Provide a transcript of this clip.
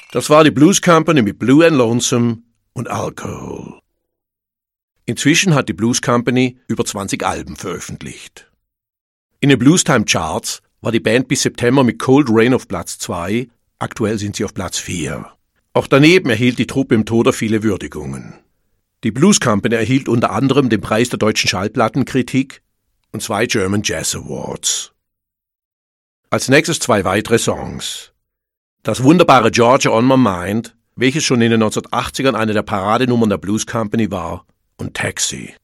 Das war die Blues Company mit Blue and Lonesome und Alcohol. Inzwischen hat die Blues Company über 20 Alben veröffentlicht. In den Bluestime Charts war die Band bis September mit Cold Rain auf Platz 2, aktuell sind sie auf Platz 4. Auch daneben erhielt die Truppe im Toder viele Würdigungen. Die Blues Company erhielt unter anderem den Preis der deutschen Schallplattenkritik und 2 German Jazz Awards. Als nächstes 2 weitere Songs. Das wunderbare Georgia on My Mind, welches schon in den 1980ern eine der Paradenummern der Blues Company war, und Taxi.